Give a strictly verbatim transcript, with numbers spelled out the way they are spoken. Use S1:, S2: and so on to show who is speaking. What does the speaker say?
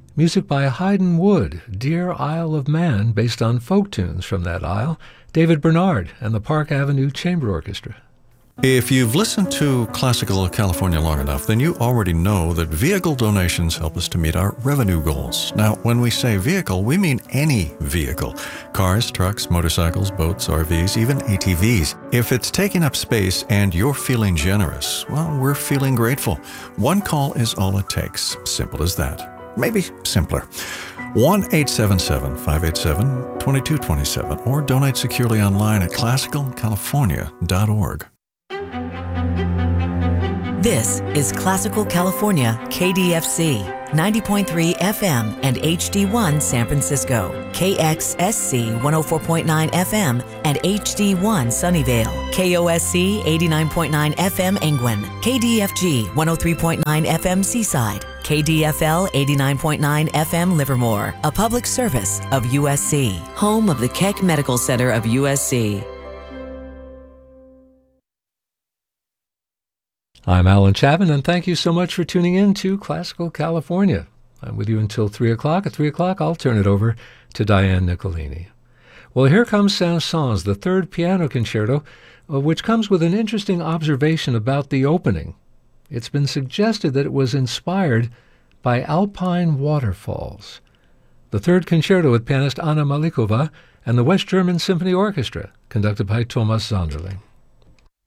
S1: Music by Haydn Wood, Dear Isle of Man, based on folk tunes from that isle. David Bernard and the Park Avenue Chamber Orchestra.
S2: If you've listened to Classical California long enough, then you already know that vehicle donations help us to meet our revenue goals. Now, when we say vehicle, we mean any vehicle. Cars, trucks, motorcycles, boats, R Vs, even A T Vs. If it's taking up space and you're feeling generous, well, we're feeling grateful. One call is all it takes. Simple as that. Maybe simpler. one eight seven seven, five eight seven, two two two seven or donate securely online at classical california dot org.
S3: This is Classical California, K D F C, ninety point three F M and H D one San Francisco, K X S C one oh four point nine F M and H D one Sunnyvale, K O S C eighty-nine point nine F M Angwin, K D F G one oh three point nine F M Seaside, K D F L eighty-nine point nine F M Livermore, a public service of U S C, home of the Keck Medical Center of U S C.
S1: I'm Alan Chapman, and thank you so much for tuning in to Classical California. I'm with you until three o'clock. At three o'clock, I'll turn it over to Diane Nicolini. Well, here comes Saint-Saëns, the third piano concerto, uh, which comes with an interesting observation about the opening. It's been suggested that it was inspired by alpine waterfalls. The third concerto with pianist Anna Malikova and the West German Symphony Orchestra, conducted by Thomas Zonderling.